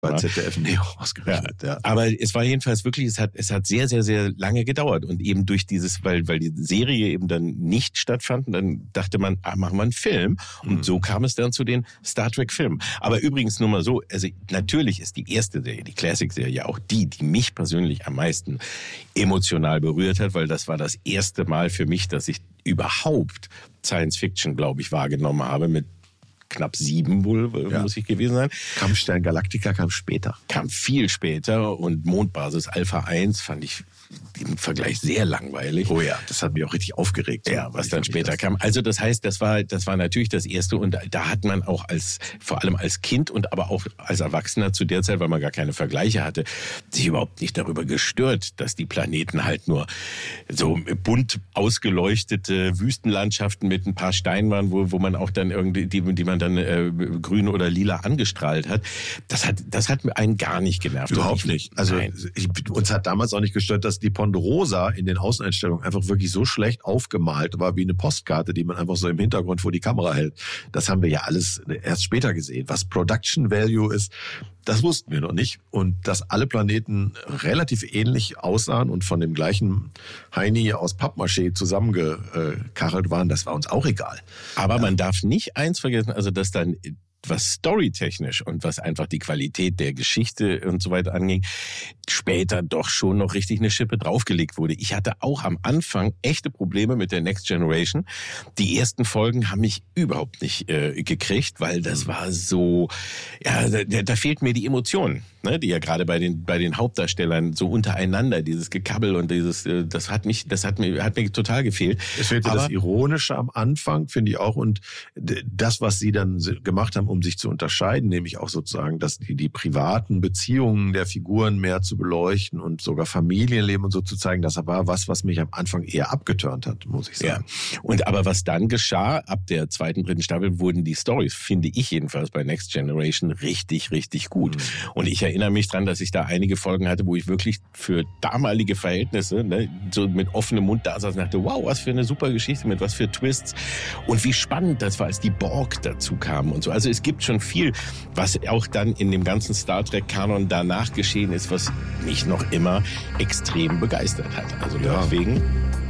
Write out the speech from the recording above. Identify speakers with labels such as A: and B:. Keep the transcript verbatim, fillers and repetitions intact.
A: Bei Z D F Neo ausgerechnet, ja.
B: ja. Aber es war jedenfalls wirklich, es hat, es hat sehr, sehr, sehr lange gedauert. Und eben durch dieses, weil, weil die Serie eben dann nicht stattfand, dann dachte man, ah, machen wir einen Film. Und mhm. so kam es dann zu den Star Trek-Filmen. Aber übrigens nur mal so, also natürlich ist die erste Serie, die Classic-Serie, auch die, die mich persönlich am meisten emotional berührt hat, weil das war das erste Mal für mich, dass ich überhaupt Science Fiction, glaube ich, wahrgenommen habe mit knapp sieben wohl, ja. muss ich gewesen sein.
A: Kampfstern Galactica kam später.
B: Kam viel später und Mondbasis Alpha eins fand ich im Vergleich sehr langweilig.
A: Oh ja, das hat mich auch richtig aufgeregt.
B: Ja, was dann später kam. Also das heißt, das war, das war natürlich das Erste und da hat man auch als, vor allem als Kind und aber auch als Erwachsener zu der Zeit, weil man gar keine Vergleiche hatte, sich überhaupt nicht darüber gestört, dass die Planeten halt nur so bunt ausgeleuchtete Wüstenlandschaften mit ein paar Steinen waren, wo, wo man auch dann irgendwie, die, die man dann äh, grün oder lila angestrahlt hat. Das hat, das hat einen gar nicht genervt.
A: Überhaupt nicht. Also ich, uns hat damals auch nicht gestört, dass die Ponderosa in den Außeneinstellungen einfach wirklich so schlecht aufgemalt war wie eine Postkarte, die man einfach so im Hintergrund vor die Kamera hält. Das haben wir ja alles erst später gesehen. Was Production Value ist, das wussten wir noch nicht. Und dass alle Planeten relativ ähnlich aussahen und von dem gleichen Heini aus Pappmaché zusammengekachelt waren, das war uns auch egal.
B: Aber man darf nicht eins vergessen, also dass dann was storytechnisch und was einfach die Qualität der Geschichte und so weiter anging, später doch schon noch richtig eine Schippe draufgelegt wurde. Ich hatte auch am Anfang echte Probleme mit der Next Generation. Die ersten Folgen haben mich überhaupt nicht äh, gekriegt, weil das war so, ja, da, da fehlt mir die Emotionen, ne, die ja gerade bei den bei den Hauptdarstellern so untereinander, dieses Gekabbel und dieses, äh, das hat mich, das hat mir hat mir total gefehlt.
A: Es fehlte Aber, das Ironische am Anfang, finde ich auch, und das, was sie dann gemacht haben, um sich zu unterscheiden, nämlich auch sozusagen, dass die, die privaten Beziehungen der Figuren mehr zu beleuchten und sogar Familienleben und so zu zeigen, das war was, was mich am Anfang eher abgeturnt hat, muss ich sagen.
B: Ja. Und aber was dann geschah, ab der zweiten, dritten Staffel wurden die Storys, finde ich jedenfalls bei Next Generation, richtig, richtig gut. Mhm. Und ich erinnere mich dran, dass ich da einige Folgen hatte, wo ich wirklich für damalige Verhältnisse, ne, so mit offenem Mund da saß und dachte, wow, was für eine super Geschichte, mit was für Twists. Und wie spannend das war, als die Borg dazu kamen und so. Also es gibt schon viel, was auch dann in dem ganzen Star Trek-Kanon danach geschehen ist, was mich noch immer extrem begeistert hat. Also
A: ja.
B: deswegen